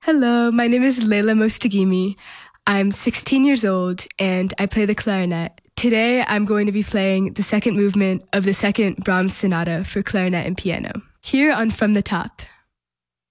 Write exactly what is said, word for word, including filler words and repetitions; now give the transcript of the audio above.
Hello, my name is Leila Mostagimi. I'm sixteen years old and I play the clarinet. Today I'm going to be playing the second movement of the second Brahms Sonata for clarinet and piano. Here on From the Top.